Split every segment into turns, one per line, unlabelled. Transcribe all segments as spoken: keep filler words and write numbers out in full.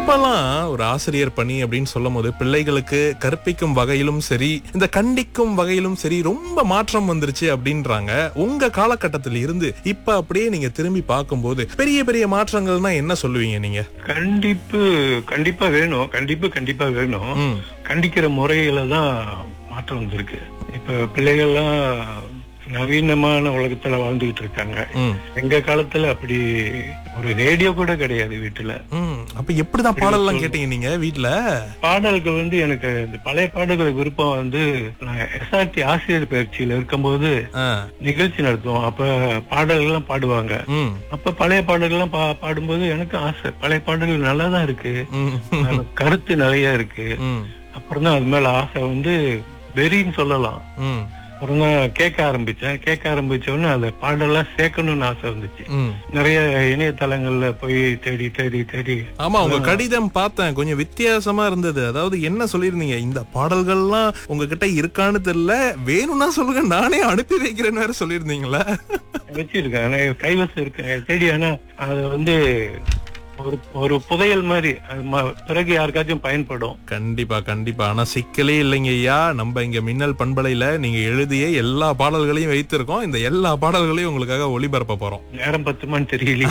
இப்பெல்லாம் ஒரு ஆசிரியர் பணி அப்படின்னு சொல்லும் போது பிள்ளைகளுக்கு கற்பிக்கும் வகையிலும் சரி, இந்த கண்டிக்கும் வகையிலும் சரி ரொம்ப மாற்றம் வந்துருச்சு அப்படின்றாங்க. உங்க காலகட்டத்தில் இருந்து இப்ப அப்படியே நீங்க திரும்பி பார்க்கும்போது பெரிய பெரிய மாற்றங்கள்னா என்ன சொல்லுவீங்க நீங்க?
கண்டிப்பு கண்டிப்பா வேணும். கண்டிப்பு கண்டிப்பா வேணும். கண்டிக்கிற முறையில தான் மாற்றம் வந்திருக்கு. இப்ப பிள்ளைகள்லாம் நவீனமான உலகத்துல வாழ்ந்துகிட்டு இருக்காங்க. எங்க காலத்துல அப்படி ஒரு ரேடியோ கூட கிடையாது வீட்டுல.
அப்ப எப்படிதான் பாடல் எல்லாம் கேட்டீங்க நீங்க வீட்டுல?
பாடல்கள் வந்து எனக்கு இந்த பழைய பாடல்கள் விருப்பம் வந்து எஸ்ஆர்டி ஆசிரியர் பயிற்சியில இருக்கும்போது நிகழ்ச்சி நடத்துவோம். அப்ப பாடல்கள் எல்லாம் பாடுவாங்க. அப்ப பழைய பாடல்கள் எல்லாம் பாடும்போது எனக்கு ஆசை, பழைய பாடல்கள் நல்லாதான் இருக்கு, கருத்து நிறைய இருக்கு. அப்புறம் தான் அது மேல ஆசை வந்து வெறின்னு சொல்லலாம். அப்புறம் தான் கேட்க ஆரம்பிச்சேன். கேட்க ஆரம்பிச்ச உடனே அந்த பாடெல்லாம் சேர்க்கணும்னு ஆசை வந்துச்சு. நிறைய இணையதளங்கள்ல போய் தேடி தேடி தேடி.
ஆமா, உங்க கடிதம் பார்த்தேன், கொஞ்சம் வித்தியாசமா இருந்தது. அதாவது என்ன சொல்லிருந்தீங்க, இந்த பாடல்கள்லாம் உங்ககிட்ட இருக்கான்னு தெரியல, வேணும்னா சொல்லுங்க நானே அனுப்பி வைக்கிறேன்னு வேற சொல்லிருந்தீங்களா?
வச்சிருக்கேன், கைவசம் இருக்கேன் தேடி. ஆனா அது வந்து ஒரு ஒரு புதையல் மாதிரி பிறகு யாருக்காச்சும் பயன்படும்.
கண்டிப்பா கண்டிப்பா. ஆனா சிக்கலே இல்லைங்க ஐயா, நம்ம இங்க மின்னல் பண்பலையில நீங்க எழுதிய எல்லா பாடல்களையும் வைத்திருக்கோம். இந்த எல்லா பாடல்களையும் உங்களுக்காக ஒளிபரப்ப போறோம்.
நேரம் பத்துமான்னு தெரியல.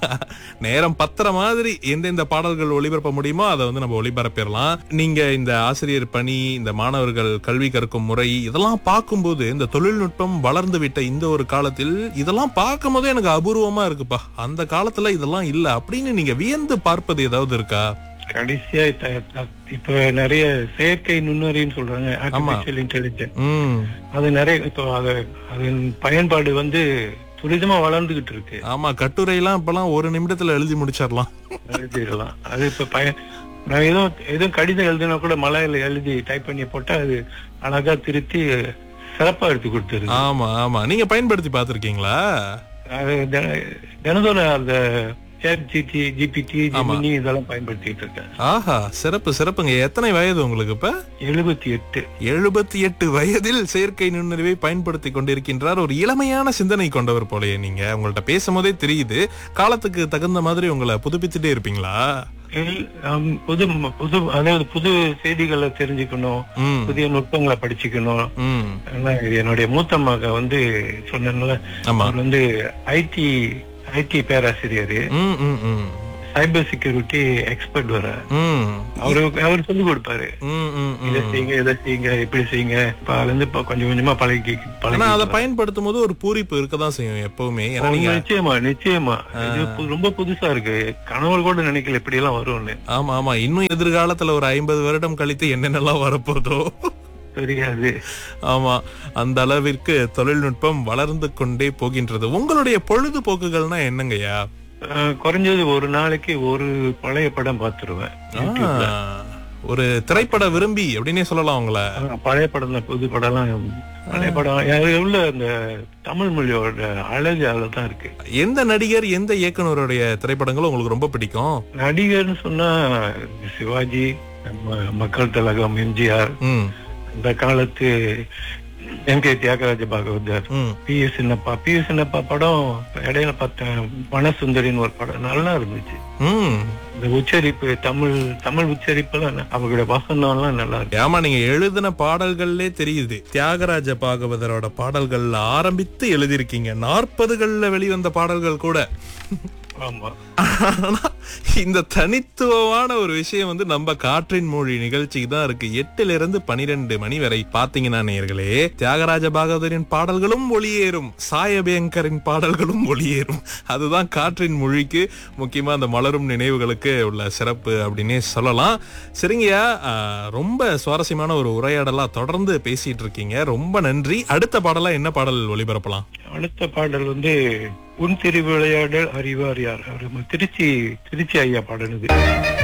நேரம் பத்திர மாதிரி எந்தெந்த பாடல்கள் ஒளிபரப்ப முடியுமோ அதை வந்து நம்ம ஒளிபரப்பிடலாம். நீங்க இந்த ஆசிரியர் பணி, இந்த மாணவர்கள் கல்வி கற்கும் முறை, இதெல்லாம் பார்க்கும்போது இந்த தொழில்நுட்பம் வளர்ந்து விட்ட இந்த ஒரு காலத்தில் இதெல்லாம் பார்க்கும் போதே எனக்கு அபூர்வமா இருக்குப்பா. அந்த காலத்துல இதெல்லாம் இல்ல அப்படின்னு நீங்க வியந்து பார்ப்பது ஏதாவது இருக்கா?
கடைசியா இப்ப நிறைய செயற்கை நுண்ணறிவுன்னு சொல்றாங்க, ஆர்டிபிஷியல் இன்டெலிஜென்ஸ். அது நிறைய இப்போ அது அதன் பயன்பாடு வந்து துரிதமா வளர்ந்துகிட்டு இருக்கு.
ஆமா, கட்டுரை எல்லாம் இப்பெல்லாம் ஒரு நிமிடத்துல எழுதி முடிச்சிடலாம்.
எழுதிடலாம். அது இப்ப பயன் நான் ஏதோ எதுவும் கடிதம் எழுதினா கூட மலையில எழுதி டைப் பண்ணி போட்டா அது அழகா திருத்தி சிறப்பா எடுத்து கொடுத்துருது.
ஆமா ஆமா, நீங்க பயன்படுத்தி பாத்திருக்கீங்களா?
அது தினத்தோட அந்த ஜிபிடி ஜெமினி இதெல்லாம் பயன்படுத்திட்டு இருக்கேன்.
ஆஹா, சிறப்பு சிறப்புங்க. எத்தனை வயது உங்களுக்கு இப்ப?
எழுபத்தி எட்டு.
எழுபத்தி எட்டு வயதில் செயற்கை நுண்ணறிவை பயன்படுத்தி கொண்டிருக்கின்றார். ஒரு இளமையான சிந்தனை கொண்டவர் போலயே நீங்க. உங்கள்ட்ட பேசும்போதே தெரியுது. காலத்துக்கு தகுந்த மாதிரி உங்களை புதுப்பிச்சுட்டே இருப்பீங்களா?
புது புது அதாவது புது செய்திகளை தெரிஞ்சுக்கணும், புதிய நுட்பங்களை படிச்சுக்கணும். என்னுடைய மூத்த மக வந்து சொன்னதுனால அவர் வந்து ஐடி ஐடி பேராசிரியர், சைபர் செக்யூரிட்டி எக்ஸ்பர்ட் வர. அவரு அவர் சொல்லி கொடுப்பாரு, இதை செய்யுங்க இதை செய்யுங்க இப்படி செய்யுங்க. இப்ப அதுல இருந்து கொஞ்சம் கொஞ்சமா பழகி பழகி
அதை பயன்படுத்தும் போது ஒரு பூரிப்பு இருக்கதான் செய்யும் எப்பவுமே.
நிச்சயமா நிச்சயமா இது ரொம்ப புதுசா இருக்கு. கனவுகள் கூட நினைக்கல இப்படி எல்லாம் வரும்னு.
ஆமா ஆமா, இன்னும் எதிர்காலத்துல ஒரு ஐம்பது வருடம் கழித்து என்னென்னலாம் வரப்போதோ
தெரியாது.
ஆமா, அந்த அளவிற்கு தொழில்நுட்பம் வளர்ந்து கொண்டே போகின்றது. உங்களுடைய பொழுதுபோக்குகள்னா என்னங்கய்யா?
குறைஞ்சது ஒரு நாளைக்கு ஒரு பழைய படம் பாத்துருவேன்.
ஒரு திரைப்பட விரும்பி அப்படின்னே சொல்லலாம் உங்களை.
பழைய படம் தான், புது படம் எல்லாம் பழைய படம் உள்ள அந்த தமிழ் மொழியோட அழகு அதுலதான் இருக்கு.
எந்த நடிகர் எந்த இயக்குனருடைய திரைப்படங்களும் உங்களுக்கு ரொம்ப பிடிக்கும்?
நடிகர்னு சொன்னா சிவாஜி, மக்கள் திலகம், எம்ஜிஆர், இந்த காலத்து M K Thyagaraja Bhagavathar, B S Chinappa. B S Chinappa படம் இடையில பார்த்தேன், வனசுந்தரின்னு ஒரு படம் நல்லா இருந்துச்சு. இந்த உச்சரிப்பு, தமிழ் தமிழ் உச்சரிப்பு எல்லாம் அவங்களுடைய வசனம் எல்லாம் நல்லா இருக்கு.
ஆமா, நீங்க எழுதின பாடல்கள்லே தெரியுது. தியாகராஜ பாகவதரோட பாடல்கள்ல ஆரம்பித்து எழுதியிருக்கீங்க. நாற்பதுகள்ல வெளிவந்த பாடல்கள் கூட.
ஆமா,
இந்த தனித்துவமான ஒரு விஷயம் வந்து நம்ம காற்றின் மொழி நிகழ்ச்சிக்கு தான் இருக்கு. எட்டுல இருந்து பனிரெண்டு மணி வரை பாத்தீங்கன்னா நேயர்களே, தியாகராஜ பாகவதரின் பாடல்களும் ஒளியேறும், சாயபயங்கரின் பாடல்களும் ஒளியேறும். அதுதான் காற்றின் மொழிக்கு, முக்கியமா அந்த மலரும் நினைவுகளுக்கு உள்ள சிறப்பு அப்படின்னே சொல்லலாம். சரிங்கய்யா, ரொம்ப சுவாரஸ்யமான ஒரு உரையாடலா தொடர்ந்து பேசிட்டு இருக்கீங்க. ரொம்ப நன்றி. அடுத்த பாடலா என்ன பாடல் ஒளிபரப்பலாம்?
அடுத்த பாடல் வந்து உன் திருவிளையாடல் அறிவார் யார், திருச்சி திருச்சி ஐயா பாடல் இது.